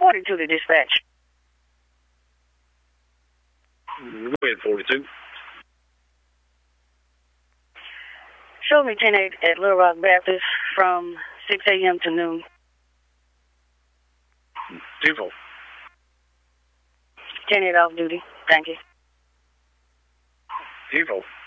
42 to dispatch. Go ahead, 42. Show me 10-8 at Little Rock Baptist from 6 a.m. to noon. 2-4. 10-8 off duty. Thank you. 2-4.